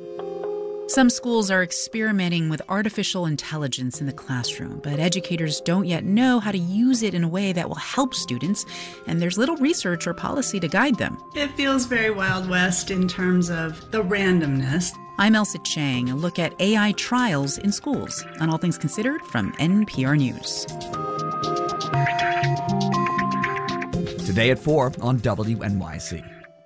Some schools are experimenting with artificial intelligence in the classroom, but educators don't yet know how to use it in a way that will help students, and there's little research or policy to guide them. It feels very Wild West in terms of the randomness. I'm Elsa Chang, a look at AI trials in schools on All Things Considered from NPR News. Today at 4 on WNYC.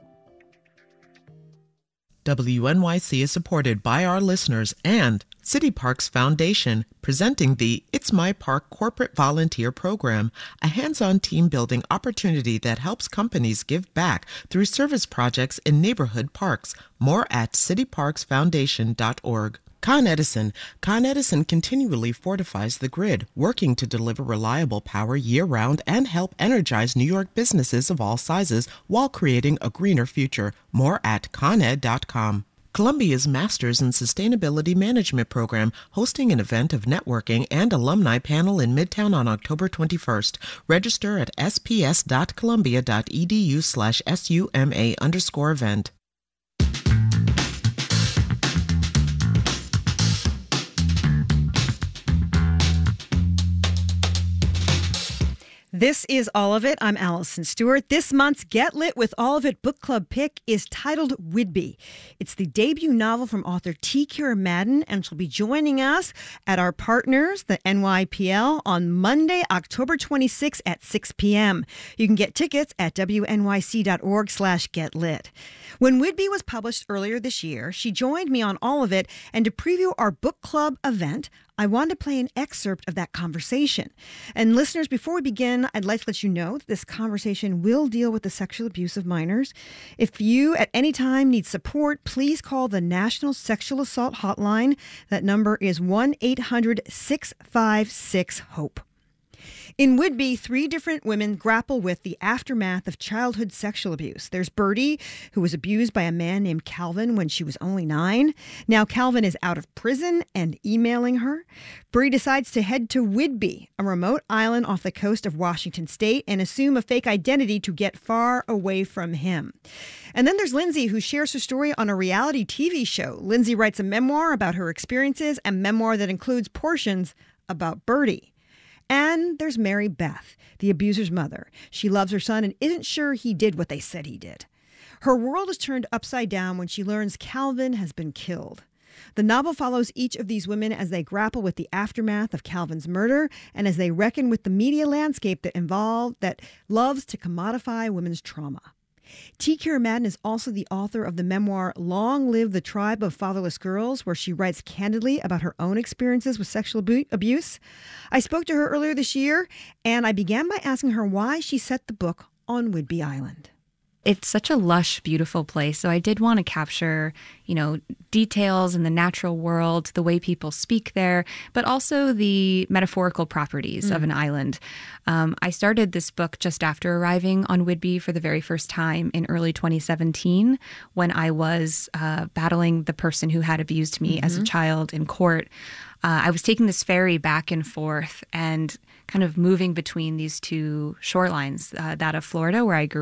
WNYC is supported by our listeners and City Parks Foundation, presenting the It's My Park Corporate Volunteer Program, a hands-on team-building opportunity that helps companies give back through service projects in neighborhood parks. More at cityparksfoundation.org. Con Edison. Con Edison continually fortifies the grid, working to deliver reliable power year-round and help energize New York businesses of all sizes while creating a greener future. More at coned.com. Columbia's Masters in Sustainability Management program, hosting an event of networking and alumni panel in Midtown on October 21st. Register at sps.columbia.edu/SUMA_event. This is All of It. I'm Allison Stewart. This month's Get Lit with All of It book club pick is titled Whidbey. It's the debut novel from author T. Kira Madden, and she'll be joining us at our partners, the NYPL, on Monday, October 26th at 6 p.m. You can get tickets at wnyc.org/getlit. When Whidbey was published earlier this year, she joined me on All of It, and to preview our book club event, I wanted to play an excerpt of that conversation. And listeners, before we begin, I'd like to let you know that this conversation will deal with the sexual abuse of minors. If you at any time need support, please call the National Sexual Assault Hotline. That number is 1-800-656-HOPE. In Whidbey, 3 different women grapple with the aftermath of childhood sexual abuse. There's Birdie, who was abused by a man named Calvin when she was only 9. Now Calvin is out of prison and emailing her. Birdie decides to head to Whidbey, a remote island off the coast of Washington State, and assume a fake identity to get far away from him. And then there's Lindsay, who shares her story on a reality TV show. Lindsay writes a memoir about her experiences, a memoir that includes portions about Birdie. And there's Mary Beth, the abuser's mother. She loves her son and isn't sure he did what they said he did. Her world is turned upside down when she learns Calvin has been killed. The novel follows each of these women as they grapple with the aftermath of Calvin's murder and as they reckon with the media landscape that loves to commodify women's trauma. T. Kira Madden is also the author of the memoir Long Live the Tribe of Fatherless Girls, where she writes candidly about her own experiences with sexual abuse. I spoke to her earlier this year, and I began by asking her why she set the book on Whidbey Island. It's such a lush, beautiful place. So I did want to capture, details in the natural world, the way people speak there, but also the metaphorical properties of an island. I started this book just after arriving on Whidbey for the very first time in early 2017 when I was battling the person who had abused me as a child in court. I was taking this ferry back and forth and kind of moving between these two shorelines, that of Florida, where I grew